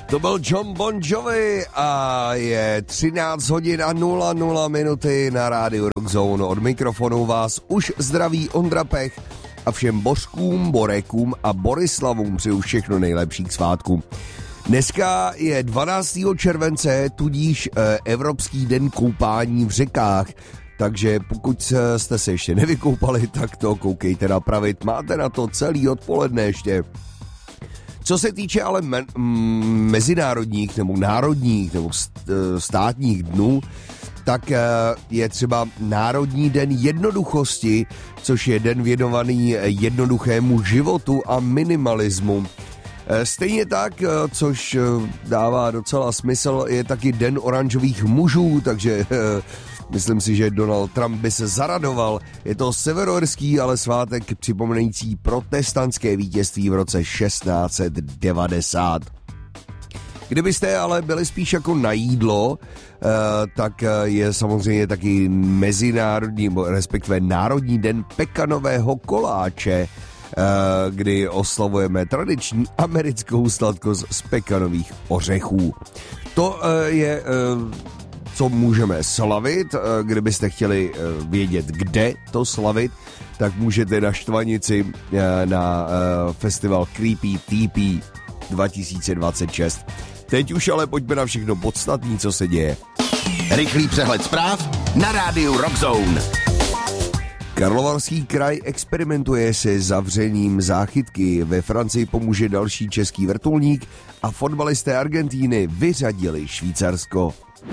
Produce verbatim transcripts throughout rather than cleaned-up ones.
To byl Jon Bon Jovi a je třináct hodin a nula nula minuty na rádiu Rockzone. Od mikrofonu vás už zdraví Ondra Pech a všem Bořkům, Borekům a Borislavům přeju všechno nejlepší k svátku. Dneska je dvanáctého července, tudíž eh, Evropský den koupání v řekách. Takže pokud jste se ještě nevykoupali, tak to koukejte napravit. Máte na to celý odpoledne ještě. Co se týče ale me- m- mezinárodních nebo národních nebo státních dnů, tak je třeba Národní den jednoduchosti, což je den věnovaný jednoduchému životu a minimalismu. Stejně tak, což dává docela smysl, je taky den oranžových mužů, takže myslím si, že Donald Trump by se zaradoval. Je to severoirský, ale svátek připomenující protestantské vítězství v roce šestnáct set devadesát. Kdybyste ale byli spíš jako na jídlo, tak je samozřejmě taky mezinárodní, respektive Národní den pekanového koláče, kdy oslavujeme tradiční americkou sladkost z pekanových ořechů. To je, co můžeme slavit. Kdybyste chtěli vědět, kde to slavit, tak můžete na Štvanici na festival Creepy T P dva tisíce dvacet šest. Teď už ale pojďme na všechno podstatné, co se děje. Rychlý přehled zpráv na rádiu Rockzone. Karlovarský kraj experimentuje se zavřením záchytky. Ve Francii pomůže další český vrtulník a fotbalisté Argentíny vyřadili Švýcarsko.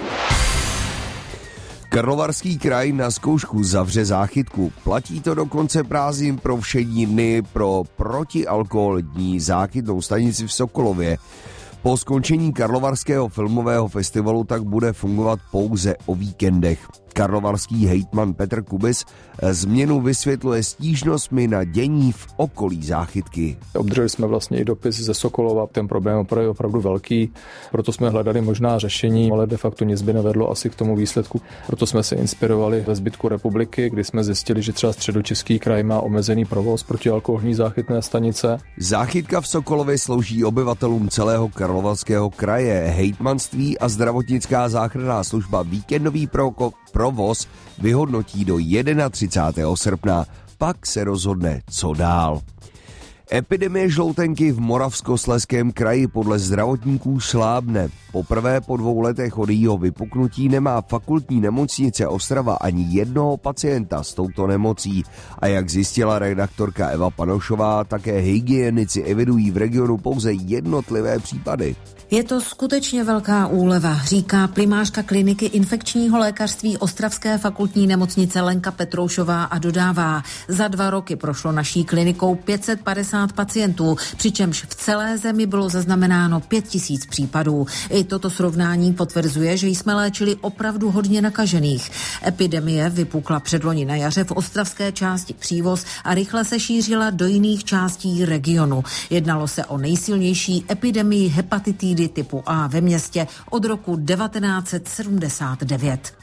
Karlovarský kraj na zkoušku zavře záchytku. Platí to do konce prázdnin pro všední dny pro protialkoholní záchytnou stanici v Sokolově. Po skončení Karlovarského filmového festivalu tak bude fungovat pouze o víkendech. Karlovarský hejtman Petr Kubis změnu vysvětluje stížnostmi na dění v okolí záchytky. Obdrželi jsme vlastně i dopis ze Sokolova, ten problém je opravdu velký, proto jsme hledali možná řešení, ale de facto nic by nevedlo asi k tomu výsledku. Proto jsme se inspirovali ve zbytku republiky, kdy jsme zjistili, že třeba Středočeský kraj má omezený provoz protialkoholní záchytné stanice. Záchytka v Sokolově slouží obyvatelům celého Karlovarského kraje. Hejtmanství a zdravotnická záchranná služba víkendový proko- provoz vyhodnotí do třicátého prvního srpna, pak se rozhodne, co dál. Epidemie žloutenky v Moravskoslezském kraji podle zdravotníků slábne. Poprvé po dvou letech od jejího vypuknutí nemá fakultní nemocnice Ostrava ani jednoho pacienta s touto nemocí. A jak zjistila redaktorka Eva Panošová, také hygienici evidují v regionu pouze jednotlivé případy. Je to skutečně velká úleva, říká primářka kliniky infekčního lékařství Ostravské fakultní nemocnice Lenka Petroušová a dodává, za dva roky prošlo naší klinikou pět set padesát pacientů, přičemž v celé zemi bylo zaznamenáno pět tisíc případů. I toto srovnání potvrzuje, že jsme léčili opravdu hodně nakažených. Epidemie vypukla předloni na jaře v ostravské části Přívoz a rychle se šířila do jiných částí regionu. Jednalo se o nejsilnější epidemii hepatitidy typu A ve městě od roku devatenáct set sedmdesát devět.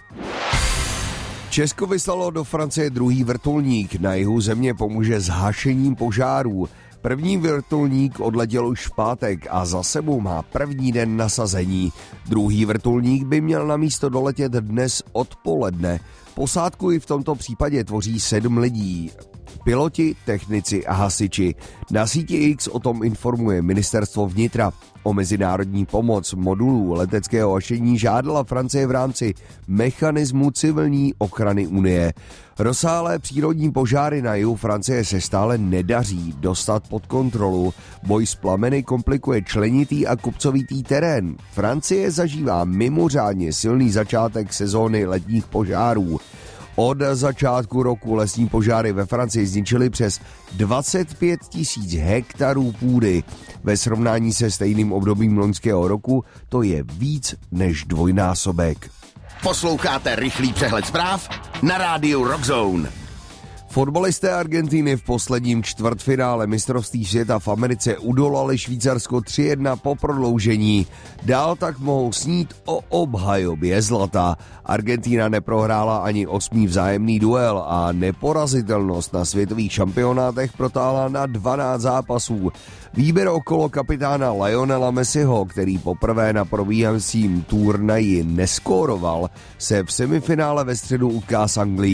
Česko vyslalo do Francie druhý vrtulník. Na jihu země pomůže s hašením požárů. První vrtulník odletěl už v pátek a za sebou má první den nasazení. Druhý vrtulník by měl na místo doletět dnes odpoledne. Posádku i v tomto případě tvoří sedm lidí. Piloti, technici a hasiči. Na síti X o tom informuje ministerstvo vnitra. O mezinárodní pomoc modulů leteckého hašení žádala Francie v rámci mechanismu civilní ochrany Unie. Rozsáhlé přírodní požáry na jihu Francie se stále nedaří dostat pod kontrolu. Boj s plameny komplikuje členitý a kopcovitý terén. Francie zažívá mimořádně silný začátek sezóny letních požárů. Od začátku roku lesní požáry ve Francii zničily přes dvacet pět tisíc hektarů půdy. Ve srovnání se stejným obdobím loňského roku to je víc než dvojnásobek. Posloucháte rychlý přehled zpráv na rádiu Rockzone. Fotbalisté Argentiny v posledním čtvrtfinále mistrovství světa v Americe udolali Švýcarsko tři jedna po prodloužení. Dál tak mohou snít o obhajobě zlata. Argentina neprohrála ani osmý vzájemný duel a neporazitelnost na světových šampionátech protáhla na dvanáct zápasů. Výběr okolo kapitána Lionela Messiho, který poprvé na probíhajícím turnaji neskóroval, se v semifinále ve středu utká s Anglií.